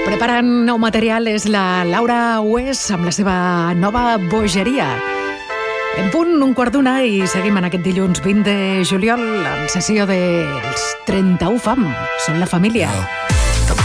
Preparant nou material és la Laura Wes amb la seva nova bogeria. En punt, 1:15 i seguim en aquest dilluns 20 de juliol en sessió dels 31 fam. Són la família.